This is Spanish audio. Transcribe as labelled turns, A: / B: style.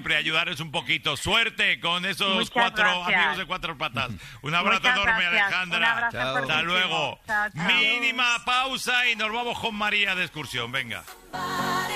A: siempre ayudaros un poquito. Suerte con esos
B: Muchas
A: 4
B: gracias.
A: amigos de 4 patas. Un abrazo
B: Muchas
A: enorme,
B: gracias.
A: Alejandra.
B: Un abrazo
C: Chao.
B: fuertísimo.
A: Hasta luego.
B: Chao, chao.
A: Mínima pausa y nos vamos con María de excursión. Venga.